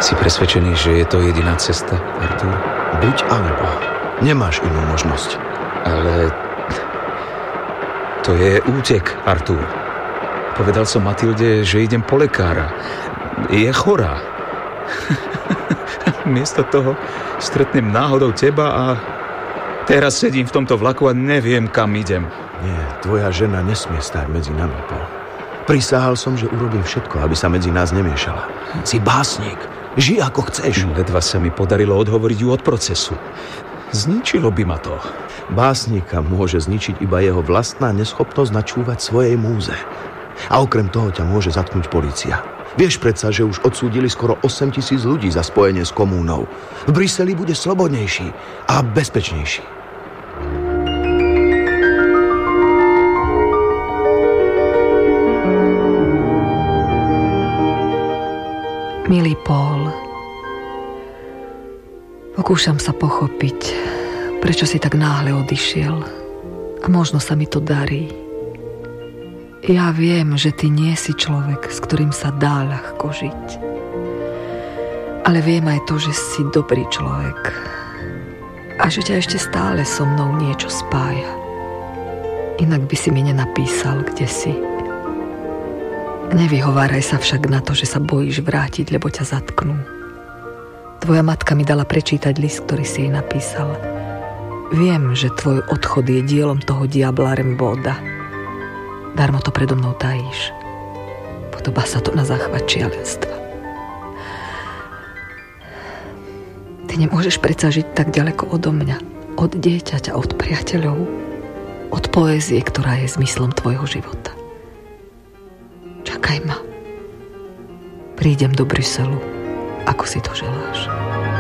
Si presvedčený, že je to jediná cesta, Artur? Buď alebo. Nemáš inú možnosť. Ale to je útek, Artur. Povedal som Matilde, že idem po lekára. Je chorá. Miesto toho stretnem náhodou teba a teraz sedím v tomto vlaku a neviem, kam idem. Nie, tvoja žena nesmie stáť medzi nami, Paul. Prisahal som, že urobím všetko, aby sa medzi nás nemiešala. Si básnik. Žij ako chceš. Ledva sa mi podarilo odhovoriť ju od procesu. Zničilo by ma to. Básnika môže zničiť iba jeho vlastná neschopnosť načúvať svojej múze. A okrem toho ťa môže zatknúť polícia. Vieš predsa, že už odsúdili skoro 8 000 ľudí za spojenie s komúnou. V Bruseli bude slobodnejší a bezpečnejší. Milý Paul, pokúšam sa pochopiť, prečo si tak náhle odišiel. A možno sa mi to darí. Ja viem, že ty nie si človek, s ktorým sa dá ľahko žiť. Ale viem aj to, že si dobrý človek. A že ťa ešte stále so mnou niečo spája. Inak by si mi nenapísal, kde si. Nevyhováraj sa však na to, že sa bojíš vrátiť, lebo ťa zatknú. Tvoja matka mi dala prečítať list, ktorý si jej napísal. Viem, že tvoj odchod je dielom toho diabla Rimbaуда. Darmo to predo mnou tajíš. Podobá sa to na záchvat šialenstva. Ty nemôžeš predsa žiť tak ďaleko odo mňa, od dieťaťa, od priateľov, od poézie, ktorá je zmyslom tvojho života. Čakaj ma. Prídem do Bruselu, ako si to želáš.